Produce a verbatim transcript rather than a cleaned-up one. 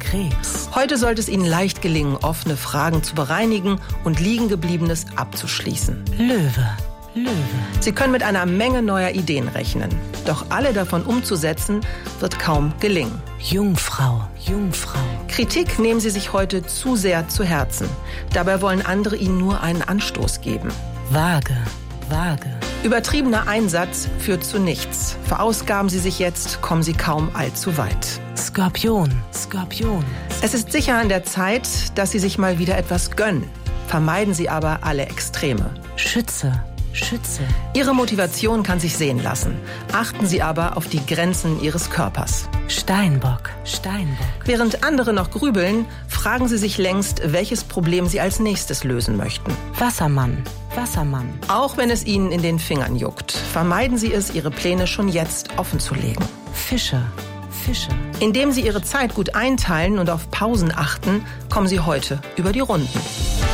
Krebs. Heute sollte es Ihnen leicht gelingen, offene Fragen zu bereinigen und Liegengebliebenes abzuschließen. Löwe. Löwe. Sie können mit einer Menge neuer Ideen rechnen. Doch alle davon umzusetzen, wird kaum gelingen. Jungfrau. Jungfrau. Kritik nehmen Sie sich heute zu sehr zu Herzen. Dabei wollen andere Ihnen nur einen Anstoß geben. Waage. Waage. Übertriebener Einsatz führt zu nichts. Verausgaben Sie sich jetzt, kommen Sie kaum allzu weit. Skorpion. Skorpion. Es ist sicher an der Zeit, dass Sie sich mal wieder etwas gönnen. Vermeiden Sie aber alle Extreme. Schütze. Schütze. Ihre Motivation kann sich sehen lassen. Achten Sie aber auf die Grenzen Ihres Körpers. Steinbock. Steinbock. Während andere noch grübeln, fragen Sie sich längst, welches Problem Sie als nächstes lösen möchten. Wassermann. Wassermann. Auch wenn es Ihnen in den Fingern juckt, vermeiden Sie es, Ihre Pläne schon jetzt offenzulegen. Fische. Fische. Indem Sie Ihre Zeit gut einteilen und auf Pausen achten, kommen Sie heute über die Runden.